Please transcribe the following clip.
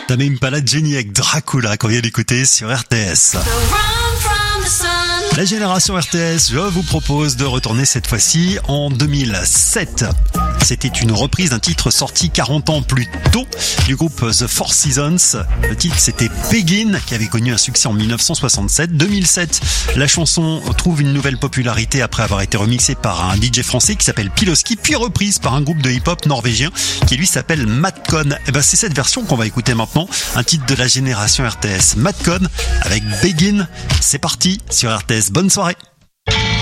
T'as même pas la Jenny avec Dracula qu'on vient d'écouter sur RTS. La génération RTS, je vous propose de retourner cette fois-ci en 2007. C'était une reprise d'un titre sorti 40 ans plus tôt du groupe The Four Seasons. Le titre c'était Begin qui avait connu un succès en 1967. 2007, la chanson trouve une nouvelle popularité après avoir été remixée par un DJ français qui s'appelle Piloski, puis reprise par un groupe de hip-hop norvégien qui lui s'appelle Madcon. Et ben c'est cette version qu'on va écouter maintenant, un titre de la génération RTS, Madcon avec Begin. C'est parti sur RTS, bonne soirée.